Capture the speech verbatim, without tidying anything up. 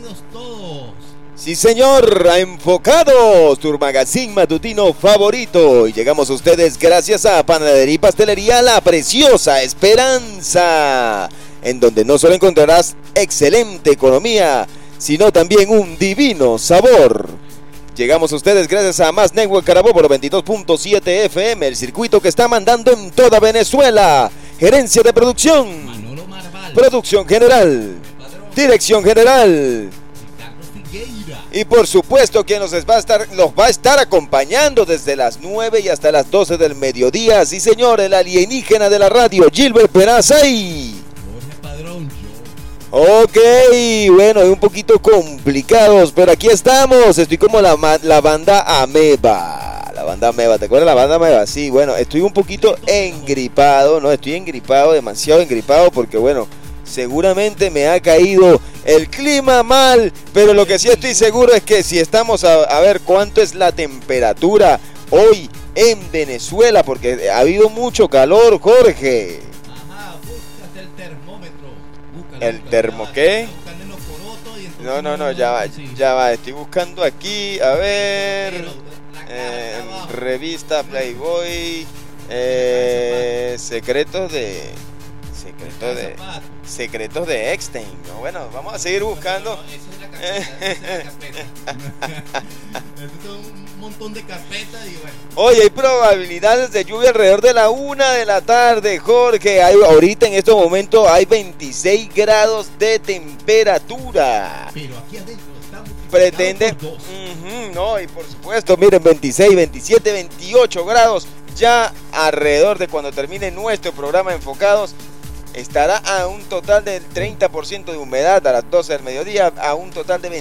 Bienvenidos todos. Sí, señor, a Enfocados, tu magazine matutino favorito. Y llegamos a ustedes gracias a Panadería y Pastelería La Preciosa Esperanza, en donde no solo encontrarás excelente economía, sino también un divino sabor. Llegamos a ustedes gracias a Más Network Carabobo veintidós punto siete F M, el circuito que está mandando en toda Venezuela. Gerencia de producción, Manolo Marval, producción general, dirección general. Y por supuesto quien nos va a estar, los va a estar acompañando desde las nueve y hasta las doce del mediodía. Sí, señor, el alienígena de la radio, Gilbert Peraza y Jorge Padrón, yo. Ok, bueno, es un poquito complicados, pero aquí estamos. Estoy como la, la banda Ameba. La banda Ameba, ¿te acuerdas de la banda Ameba? Sí, bueno, estoy un poquito engripado, ¿no? Estoy engripado, demasiado engripado, porque bueno, seguramente me ha caído el clima mal, pero lo que sí estoy seguro es que si estamos a, a ver cuánto es la temperatura hoy en Venezuela, porque ha habido mucho calor, Jorge. Ajá, búscate el termómetro. Búscalo, ¿El búscalo, termo ya, qué? está buscando en los corotos y entonces No, no, no, ya va, sí. ya va, estoy buscando aquí, a ver, Pero la cara eh, está abajo. revista Playboy, eh, secretos de, secretos de, secretos de Eckstein, ¿no? Bueno, vamos a seguir buscando. No, no, esa es la carpeta, esa es la carpeta. Esto es un montón de carpetas y bueno. Oye, hay probabilidades de lluvia alrededor de la una de la tarde, Jorge. Hay, ahorita en estos momentos hay veintiséis grados de temperatura. Pero aquí adentro estamos Pretende, por dos. uh-huh, no, y por supuesto, miren, veintiséis, veintisiete, veintiocho grados ya alrededor de cuando termine nuestro programa Enfocados. Estará a un total del treinta por ciento de humedad a las doce del mediodía, a un total de